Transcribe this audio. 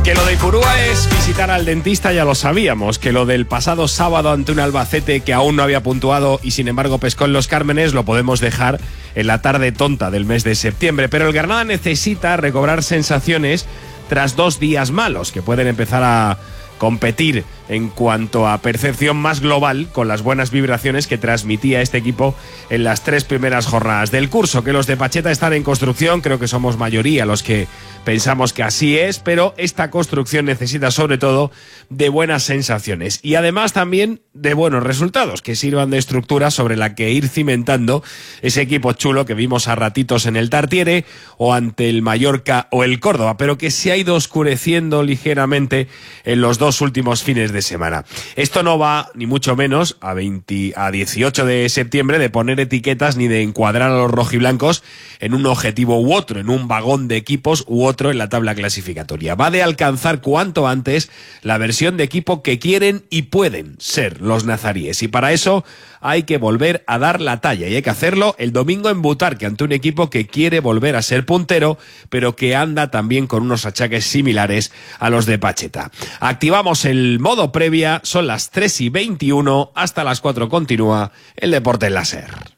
Que lo de Ipurúa es visitar al dentista ya lo sabíamos, que lo del pasado sábado ante un Albacete que aún no había puntuado y sin embargo pescó en Los Cármenes lo podemos dejar en la tarde tonta del mes de septiembre, pero el Granada necesita recobrar sensaciones tras 2 días malos que pueden empezar a competir en cuanto a percepción más global con las buenas vibraciones que transmitía este equipo en las 3 primeras jornadas del curso. Que los de Pacheta están en construcción, creo que somos mayoría los que pensamos que así es, pero esta construcción necesita sobre todo de buenas sensaciones y además también de buenos resultados que sirvan de estructura sobre la que ir cimentando ese equipo chulo que vimos a ratitos en el Tartiere o ante el Mallorca o el Córdoba, pero que se ha ido oscureciendo ligeramente en los 2 últimos fines de semana. Esto no va, ni mucho menos, a 18 de septiembre de poner etiquetas ni de encuadrar a los rojiblancos en un objetivo u otro, en un vagón de equipos u otro en la tabla clasificatoria. Va de alcanzar cuanto antes la versión de equipo que quieren y pueden ser los nazaríes. Y para eso hay que volver a dar la talla y hay que hacerlo el domingo en Butarque ante un equipo que quiere volver a ser puntero, pero que anda también con unos achaques similares a los de Pacheta. Activamos el modo previa, son las 3:21, hasta las 4 continúa el Deporte en la SER.